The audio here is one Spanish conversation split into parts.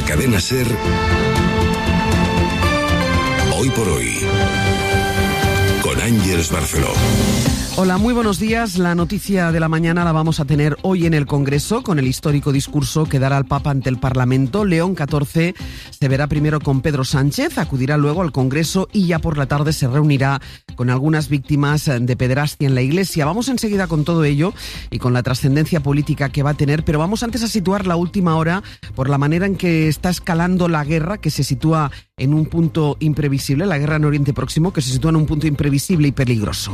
Cadena SER, Hoy por Hoy, con Ángeles Barceló. Hola, muy buenos días. La noticia de la mañana la vamos a tener hoy en el Congreso con el histórico discurso que dará el Papa ante el Parlamento. León XIV se verá primero con Pedro Sánchez, acudirá luego al Congreso y ya por la tarde se reunirá con algunas víctimas de pederastia en la Iglesia. Vamos enseguida con todo ello y con la trascendencia política que va a tener, pero vamos antes a situar la última hora por la manera en que está escalando la guerra, que se sitúa en un punto imprevisible, la guerra en Oriente Próximo, que se sitúa en un punto imprevisible y peligroso.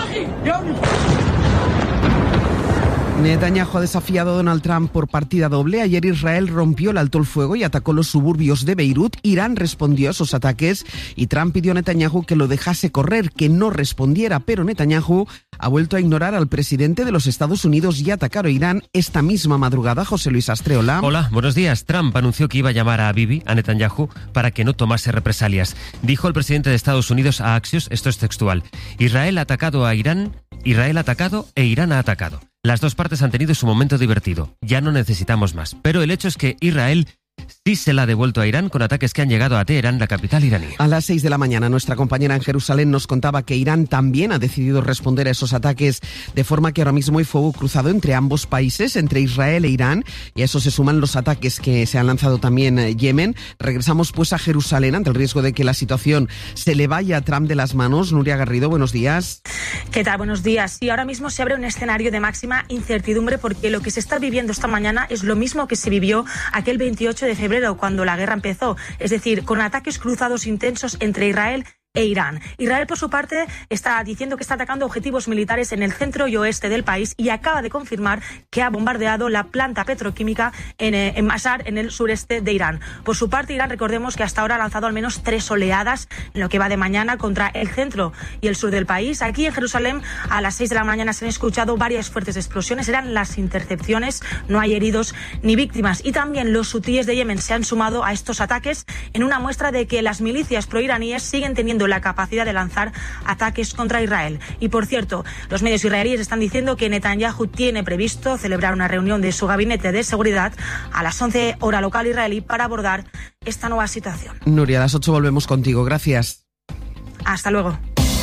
Netanyahu ha desafiado a Donald Trump por partida doble. Ayer Israel rompió el alto el fuego y atacó los suburbios de Beirut. Irán respondió a esos ataques y Trump pidió a Netanyahu que lo dejase correr, que no respondiera, pero Netanyahu ha vuelto a ignorar al presidente de los Estados Unidos y atacar a Irán esta misma madrugada. José Luis Astreola. Hola, buenos días. Trump anunció que iba a llamar a Bibi, a Netanyahu, para que no tomase represalias. Dijo el presidente de Estados Unidos a Axios, esto es textual: Israel ha atacado a Irán, Israel ha atacado e Irán ha atacado. Las dos partes han tenido su momento divertido. Ya no necesitamos más. Pero el hecho es que Israel sí se la ha devuelto a Irán con ataques que han llegado a Teherán, la capital iraní. A las 6 de la mañana, nuestra compañera en Jerusalén nos contaba que Irán también ha decidido responder a esos ataques, de forma que ahora mismo hay fuego cruzado entre ambos países, entre Israel e Irán, y a eso se suman los ataques que se han lanzado también Yemen. Regresamos pues a Jerusalén ante el riesgo de que la situación se le vaya a Trump de las manos. Nuria Garrido, buenos días. ¿Qué tal? Buenos días. Sí, ahora mismo se abre un escenario de máxima incertidumbre porque lo que se está viviendo esta mañana es lo mismo que se vivió aquel 28 de febrero, cuando la guerra empezó, es decir, con ataques cruzados intensos entre Israel e Irán. Israel, por su parte, está diciendo que está atacando objetivos militares en el centro y oeste del país y acaba de confirmar que ha bombardeado la planta petroquímica en Masar, en el sureste de Irán. Por su parte, Irán, recordemos que hasta ahora ha lanzado al menos 3 oleadas en lo que va de mañana contra el centro y el sur del país. Aquí en Jerusalén, a las 6 de la mañana se han escuchado varias fuertes explosiones. Eran las intercepciones, no hay heridos ni víctimas. Y también los hutíes de Yemen se han sumado a estos ataques en una muestra de que las milicias proiraníes siguen teniendo la capacidad de lanzar ataques contra Israel. Y por cierto, los medios israelíes están diciendo que Netanyahu tiene previsto celebrar una reunión de su gabinete de seguridad a las 11 hora local israelí para abordar esta nueva situación. Nuria, a las 8 volvemos contigo. Gracias. Hasta luego.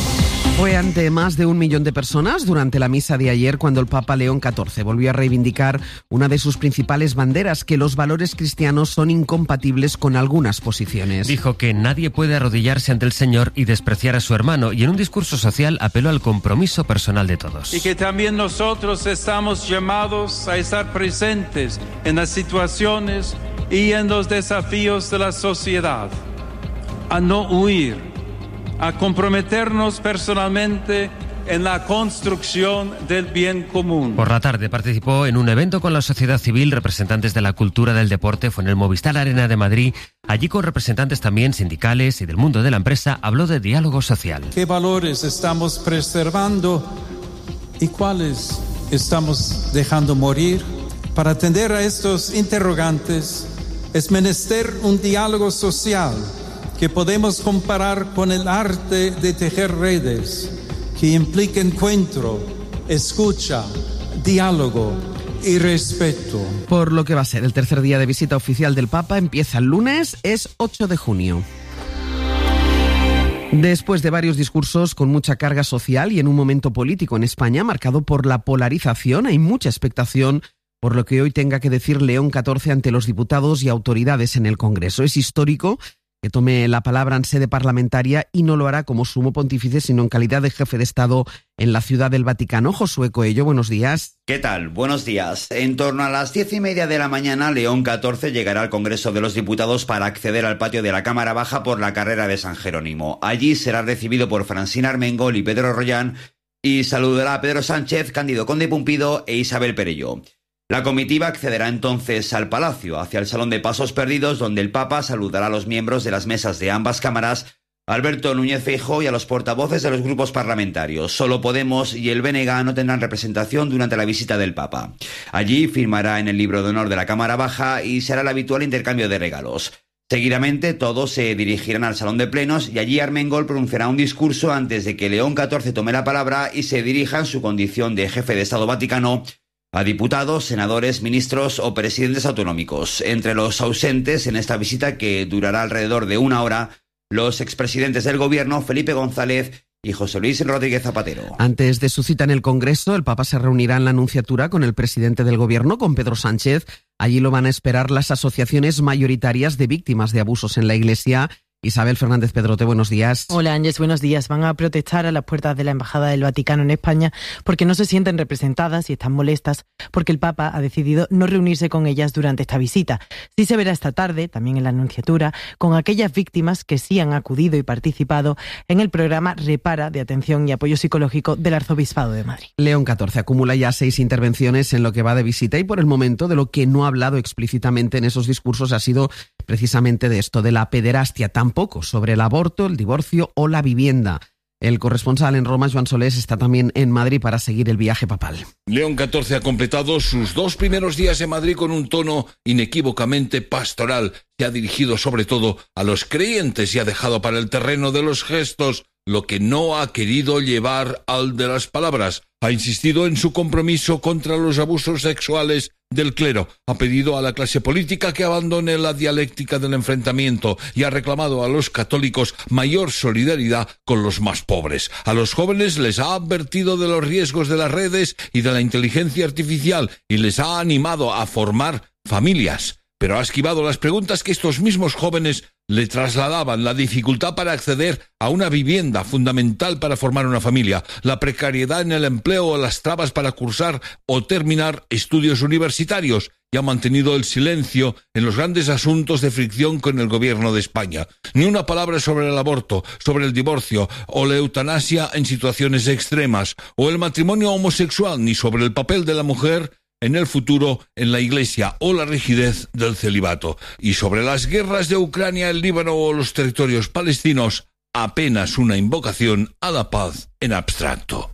Fue ante más de 1 millón de personas durante la misa de ayer cuando el Papa León XIV volvió a reivindicar una de sus principales banderas, que los valores cristianos son incompatibles con algunas posiciones. Dijo que nadie puede arrodillarse ante el Señor y despreciar a su hermano, y en un discurso social apeló al compromiso personal de todos. Y que también nosotros estamos llamados a estar presentes en las situaciones y en los desafíos de la sociedad, a no huir, a comprometernos personalmente en la construcción del bien común. Por la tarde participó en un evento con la sociedad civil, representantes de la cultura, del deporte. Fue en el Movistar Arena de Madrid. Allí, con representantes también sindicales y del mundo de la empresa, habló de diálogo social. ¿Qué valores estamos preservando y cuáles estamos dejando morir? Para atender a estos interrogantes es menester un diálogo social que podemos comparar con el arte de tejer redes, que implica encuentro, escucha, diálogo y respeto. Por lo que va a ser el tercer día de visita oficial del Papa, empieza el lunes, es 8 de junio. Después de varios discursos con mucha carga social y en un momento político en España marcado por la polarización, hay mucha expectación por lo que hoy tenga que decir León XIV ante los diputados y autoridades en el Congreso. Es histórico que tome la palabra en sede parlamentaria y no lo hará como sumo pontífice, sino en calidad de jefe de Estado en la Ciudad del Vaticano. Josué Coello, buenos días. ¿Qué tal? Buenos días. En torno a las 10:30 de la mañana, León XIV llegará al Congreso de los Diputados para acceder al patio de la Cámara Baja por la carrera de San Jerónimo. Allí será recibido por Francina Armengol y Pedro Rollán y saludará a Pedro Sánchez, Cándido Conde Pumpido e Isabel Perelló. La comitiva accederá entonces al Palacio, hacia el Salón de Pasos Perdidos, donde el Papa saludará a los miembros de las mesas de ambas cámaras, Alberto Núñez Feijóo, y a los portavoces de los grupos parlamentarios. Solo Podemos y el BNG no tendrán representación durante la visita del Papa. Allí firmará en el libro de honor de la Cámara Baja y se hará el habitual intercambio de regalos. Seguidamente todos se dirigirán al Salón de Plenos y allí Armengol pronunciará un discurso antes de que León XIV tome la palabra y se dirija en su condición de jefe de Estado Vaticano a diputados, senadores, ministros o presidentes autonómicos. Entre los ausentes en esta visita, que durará alrededor de 1 hora, los expresidentes del gobierno, Felipe González y José Luis Rodríguez Zapatero. Antes de su cita en el Congreso, el Papa se reunirá en la Nunciatura con el presidente del Gobierno, con Pedro Sánchez. Allí lo van a esperar las asociaciones mayoritarias de víctimas de abusos en la Iglesia. Isabel Fernández Pedrote, buenos días. Hola Ángeles, buenos días. Van a protestar a las puertas de la Embajada del Vaticano en España porque no se sienten representadas y están molestas porque el Papa ha decidido no reunirse con ellas durante esta visita. Sí se verá esta tarde, también en la Nunciatura, con aquellas víctimas que sí han acudido y participado en el programa Repara de atención y apoyo psicológico del Arzobispado de Madrid. León XIV acumula ya 6 intervenciones en lo que va de visita y por el momento de lo que no ha hablado explícitamente en esos discursos ha sido precisamente de esto, de la pederastia, tampoco sobre el aborto, el divorcio o la vivienda. El corresponsal en Roma, Joan Solés, está también en Madrid para seguir el viaje papal. León XIV ha completado sus 2 primeros días en Madrid con un tono inequívocamente pastoral. Se ha dirigido sobre todo a los creyentes y ha dejado para el terreno de los gestos lo que no ha querido llevar al de las palabras. Ha insistido en su compromiso contra los abusos sexuales del clero. Ha pedido a la clase política que abandone la dialéctica del enfrentamiento y ha reclamado a los católicos mayor solidaridad con los más pobres. A los jóvenes les ha advertido de los riesgos de las redes y de la inteligencia artificial y les ha animado a formar familias. Pero ha esquivado las preguntas que estos mismos jóvenes le trasladaban: la dificultad para acceder a una vivienda fundamental para formar una familia, la precariedad en el empleo o las trabas para cursar o terminar estudios universitarios, y ha mantenido el silencio en los grandes asuntos de fricción con el gobierno de España. Ni una palabra sobre el aborto, sobre el divorcio o la eutanasia en situaciones extremas, o el matrimonio homosexual, ni sobre el papel de la mujer en el futuro en la Iglesia o la rigidez del celibato. Y sobre las guerras de Ucrania, el Líbano o los territorios palestinos, apenas una invocación a la paz en abstracto.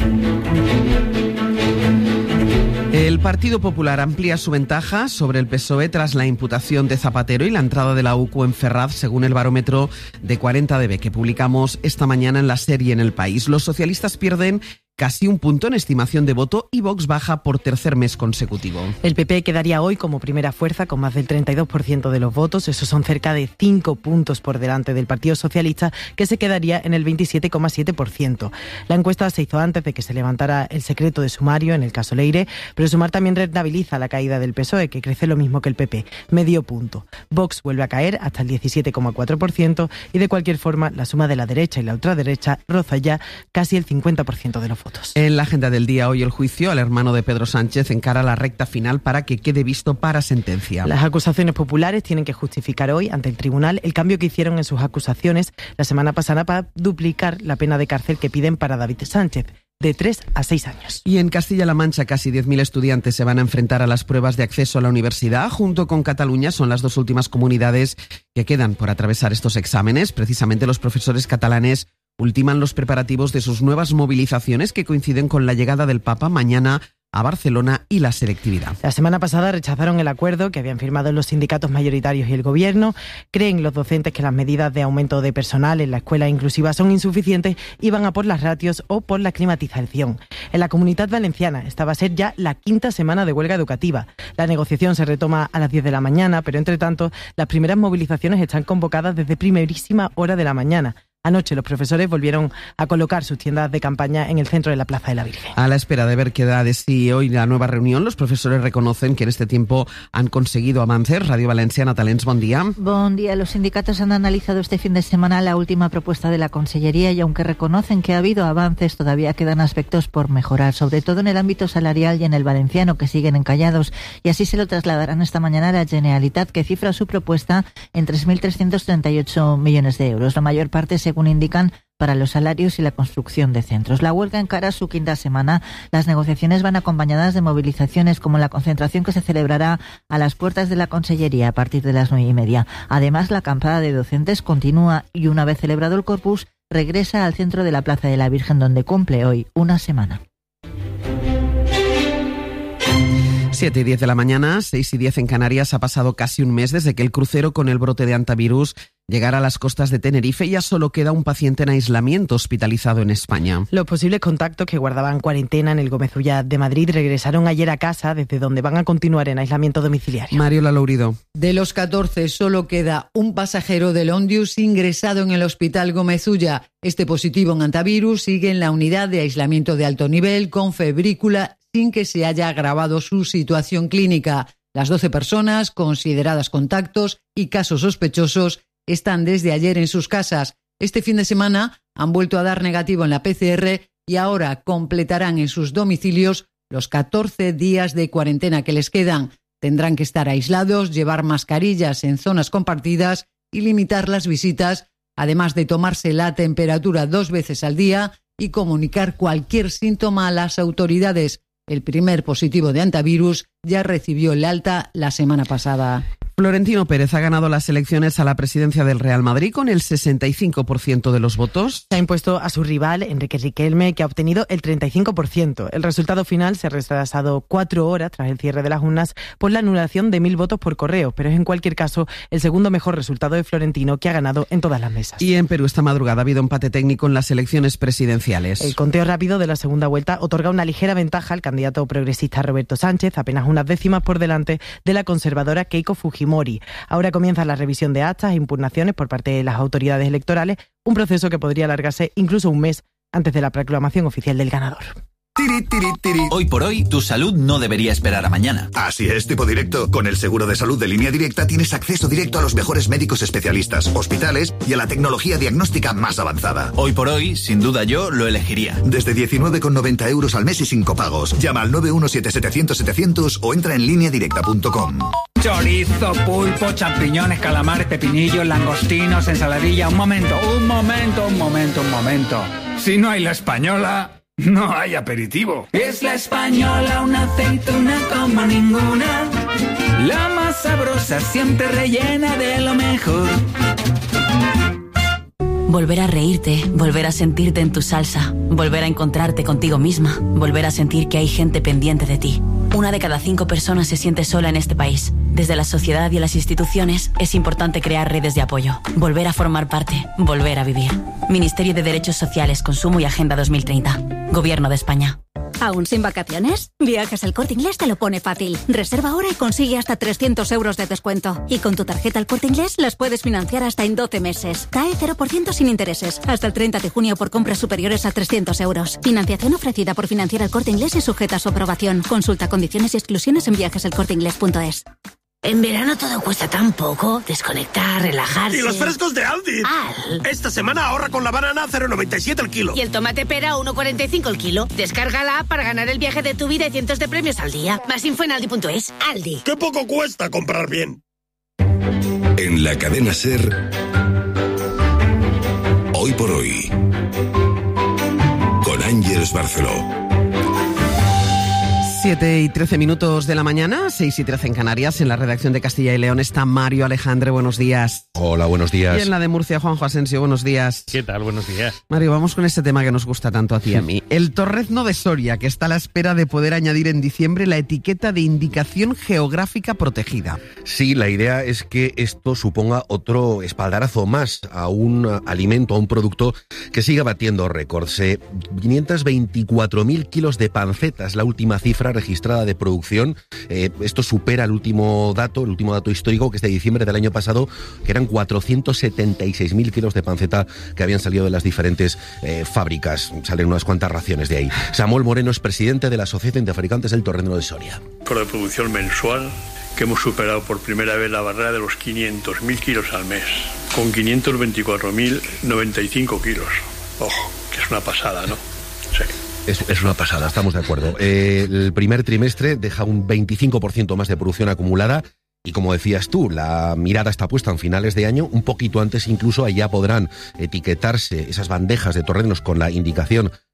El Partido Popular amplía su ventaja sobre el PSOE tras la imputación de Zapatero y la entrada de la UCO en Ferraz, según el barómetro de 40DB que publicamos esta mañana en la serie En El País. Los socialistas pierden casi 1 punto en estimación de voto y Vox baja por 3er mes consecutivo. El PP quedaría hoy como primera fuerza con más del 32% de los votos. Esos son cerca de 5 puntos por delante del Partido Socialista, que se quedaría en el 27,7%. La encuesta se hizo antes de que se levantara el secreto de sumario en el caso Leire, pero Sumar también rentabiliza la caída del PSOE, que crece lo mismo que el PP, medio punto. Vox vuelve a caer hasta el 17,4% y de cualquier forma la suma de la derecha y la ultraderecha roza ya casi el 50% de los votos. En la agenda del día hoy el juicio al hermano de Pedro Sánchez encara la recta final para que quede visto para sentencia. Las acusaciones populares tienen que justificar hoy ante el tribunal el cambio que hicieron en sus acusaciones la semana pasada para duplicar la pena de cárcel que piden para David Sánchez, de 3 a 6 años. Y en Castilla-La Mancha casi 10.000 estudiantes se van a enfrentar a las pruebas de acceso a la universidad. Junto con Cataluña son las 2 últimas comunidades que quedan por atravesar estos exámenes. Precisamente los profesores catalanes ultiman los preparativos de sus nuevas movilizaciones que coinciden con la llegada del Papa mañana a Barcelona y la selectividad. La semana pasada rechazaron el acuerdo que habían firmado los sindicatos mayoritarios y el gobierno. Creen los docentes que las medidas de aumento de personal en la escuela inclusiva son insuficientes y van a por las ratios o por la climatización. En la Comunidad Valenciana esta va a ser ya la 5ª semana de huelga educativa. La negociación se retoma a las 10 de la mañana, pero entre tanto las primeras movilizaciones están convocadas desde primerísima hora de la mañana. Anoche los profesores volvieron a colocar sus tiendas de campaña en el centro de la Plaza de la Virgen. A la espera de ver qué da de sí hoy la nueva reunión, los profesores reconocen que en este tiempo han conseguido avances. Radio Valenciana, Talents, buen día. Buen día. Los sindicatos han analizado este fin de semana la última propuesta de la Consellería y aunque reconocen que ha habido avances, todavía quedan aspectos por mejorar, sobre todo en el ámbito salarial y en el valenciano, que siguen encallados. Y así se lo trasladarán esta mañana a la Generalitat, que cifra su propuesta en 3.338 millones de euros. La mayor parte, según indican, para los salarios y la construcción de centros. La huelga encara su 5ª semana. Las negociaciones van acompañadas de movilizaciones como la concentración que se celebrará a las puertas de la Consellería a partir de las 9:30. Además, la acampada de docentes continúa y una vez celebrado el Corpus, regresa al centro de la Plaza de la Virgen, donde cumple hoy 1 semana. 7:10 de la mañana, 6:10 en Canarias. Ha pasado casi un mes desde que el crucero con el brote de hantavirus llegara a las costas de Tenerife y ya solo queda un paciente en aislamiento hospitalizado en España. Los posibles contactos que guardaban cuarentena en el Gómez Ulla de Madrid regresaron ayer a casa, desde donde van a continuar en aislamiento domiciliario. Mariola Lourido. De los 14 solo queda un pasajero del Ondius ingresado en el Hospital Gómez Ulla. Este positivo en hantavirus sigue en la unidad de aislamiento de alto nivel con febrícula sin que se haya agravado su situación clínica. Las 12 personas consideradas contactos y casos sospechosos están desde ayer en sus casas. Este fin de semana han vuelto a dar negativo en la PCR y ahora completarán en sus domicilios los 14 días de cuarentena que les quedan. Tendrán que estar aislados, llevar mascarillas en zonas compartidas y limitar las visitas, además de tomarse la temperatura 2 veces al día y comunicar cualquier síntoma a las autoridades. El primer positivo de hantavirus ya recibió el alta la semana pasada. Florentino Pérez ha ganado las elecciones a la presidencia del Real Madrid con el 65% de los votos. Se ha impuesto a su rival, Enrique Riquelme, que ha obtenido el 35%. El resultado final se ha retrasado 4 horas tras el cierre de las urnas por la anulación de 1.000 votos por correo, pero es en cualquier caso el segundo mejor resultado de Florentino, que ha ganado en todas las mesas. Y en Perú esta madrugada ha habido empate técnico en las elecciones presidenciales. El conteo rápido de la segunda vuelta otorga una ligera ventaja al candidato progresista Roberto Sánchez, apenas unas décimas por delante de la conservadora Keiko Fujimori. Ahora comienza la revisión de actas e impugnaciones por parte de las autoridades electorales, un proceso que podría alargarse incluso un mes antes de la proclamación oficial del ganador. Tiri, tiri, tiri. Hoy por hoy, tu salud no debería esperar a mañana. Así es, Tipo Directo. Con el seguro de salud de Línea Directa tienes acceso directo a los mejores médicos especialistas, hospitales y a la tecnología diagnóstica más avanzada. Hoy por hoy, sin duda yo lo elegiría. Desde 19,90 euros al mes y sin copagos. Llama al 917-700-700 o entra en lineadirecta.com. Chorizo, pulpo, champiñones, calamares, pepinillos, langostinos, ensaladilla. Un momento. Si no hay la española, no hay aperitivo. Es la española, una aceituna como ninguna. La más sabrosa, siempre rellena de lo mejor. Volver a reírte, volver a sentirte en tu salsa, volver a encontrarte contigo misma, volver a sentir que hay gente pendiente de ti. 1 de cada 5 personas se siente sola en este país. Desde la sociedad y las instituciones es importante crear redes de apoyo, volver a formar parte, volver a vivir. Ministerio de Derechos Sociales, Consumo y Agenda 2030. Gobierno de España. ¿Aún sin vacaciones? Viajes El Corte Inglés te lo pone fácil. Reserva ahora y consigue hasta 300 euros de descuento. Y con tu tarjeta El Corte Inglés las puedes financiar hasta en 12 meses. CAE 0% sin intereses. Hasta el 30 de junio por compras superiores a 300 euros. Financiación ofrecida por Financiera El Corte Inglés y sujeta a su aprobación. Consulta condiciones y exclusiones en viajeselcorteinglés.es. En verano todo cuesta tan poco. Desconectar, relajarse. ¡Y los frescos de Aldi! Esta semana ahorra con la banana 0,97 el kilo. Y el tomate pera 1,45 el kilo. Descarga la app para ganar el viaje de tu vida y cientos de premios al día. Más info en aldi.es. Aldi. ¡Qué poco cuesta comprar bien! En la cadena SER, Hoy por Hoy, con Ángeles Barceló. 7:13 de la mañana, 6:13 en Canarias. En la redacción de Castilla y León está Mario Alejandre, buenos días. Hola, buenos días. Y en la de Murcia, Juanjo Asensio, buenos días. ¿Qué tal? Buenos días. Mario, vamos con este tema que nos gusta tanto a ti y a mí. El torrezno de Soria, que está a la espera de poder añadir en diciembre la etiqueta de indicación geográfica protegida. Sí, la idea es que esto suponga otro espaldarazo más a un alimento, a un producto que siga batiendo récords. 524.000 kilos de pancetas, la última cifra registrada de producción. Esto supera el último dato histórico, que es de diciembre del año pasado, que eran 476.000 kilos de panceta que habían salido de las diferentes fábricas. Salen unas cuantas raciones de ahí. Samuel Moreno es presidente de la Asociación de Fabricantes del Torrezno de Soria. Récord de producción mensual, que hemos superado por primera vez la barrera de los 500.000 kilos al mes, con 524.095 kilos. Ojo, que es una pasada, ¿no? Sí. Es una pasada, estamos de acuerdo. El primer trimestre deja un 25% más de producción acumulada y, como decías tú, la mirada está puesta en finales de año, un poquito antes incluso, allá podrán etiquetarse esas bandejas de torreznos con la indicación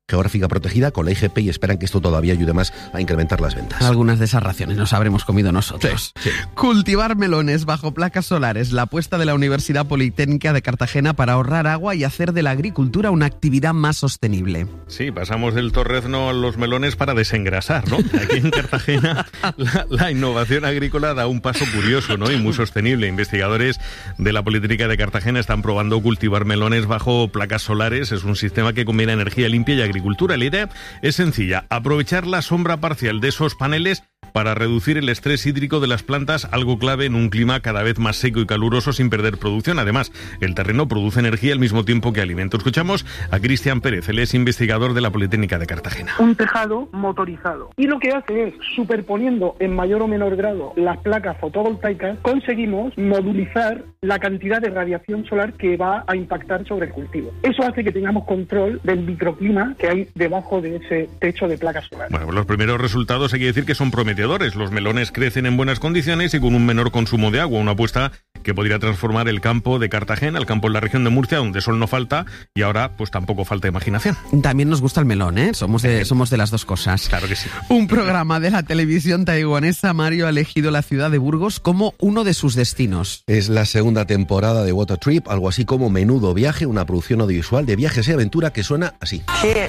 geográfica protegida con la IGP y esperan que esto todavía ayude más a incrementar las ventas. Algunas de esas raciones nos habremos comido nosotros. Sí. Cultivar melones bajo placas solares, la apuesta de la Universidad Politécnica de Cartagena para ahorrar agua y hacer de la agricultura una actividad más sostenible. Sí, pasamos del torrezno a los melones para desengrasar, ¿no? Aquí en Cartagena la innovación agrícola da un paso curioso, ¿no? Y muy sostenible. Investigadores de la Politécnica de Cartagena están probando cultivar melones bajo placas solares. Es un sistema que combina energía limpia y agricultura. La idea es sencilla, aprovechar la sombra parcial de esos paneles para reducir el estrés hídrico de las plantas, algo clave en un clima cada vez más seco y caluroso sin perder producción. Además, el terreno produce energía al mismo tiempo que alimento. Escuchamos a Cristian Pérez, él es investigador de la Politécnica de Cartagena. Un tejado motorizado. Y lo que hace es, superponiendo en mayor o menor grado las placas fotovoltaicas, conseguimos modulizar la cantidad de radiación solar que va a impactar sobre el cultivo. Eso hace que tengamos control del microclima que hay debajo de ese techo de placas solares. Bueno, pues los primeros resultados hay que decir que son prometedores. Los melones crecen en buenas condiciones y con un menor consumo de agua, una apuesta que podría transformar el campo de Cartagena, el campo en la región de Murcia, donde sol no falta, y ahora pues tampoco falta imaginación. También nos gusta el melón, ¿eh? Somos de las dos cosas. Claro que sí. Un programa de la televisión taiwanesa, Mario, ha elegido la ciudad de Burgos como uno de sus destinos. Es la segunda temporada de Water Trip, algo así como Menudo Viaje, una producción audiovisual de viajes y aventura que suena así.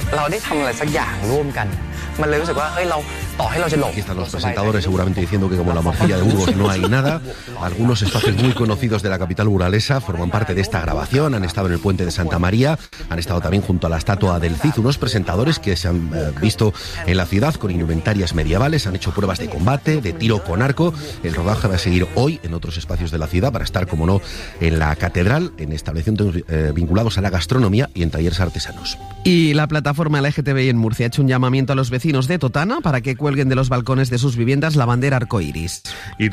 Aquí están los presentadores seguramente diciendo que como la morcilla de Burgos no hay nada. Algunos espacios muy conocidos de la capital burgalesa forman parte de esta grabación. Han estado en el puente de Santa María, han estado también junto a la estatua del Cid, unos presentadores que se han visto en la ciudad con indumentarias medievales, han hecho pruebas de combate, de tiro con arco. El rodaje va a seguir hoy en otros espacios de la ciudad para estar, como no, en la catedral, en establecimientos vinculados a la gastronomía y en talleres artesanos. Y la plataforma LGTBI en Murcia ha hecho un llamamiento a los vecinos de Totana para que cuelguen de los balcones de sus viviendas la bandera arcoiris.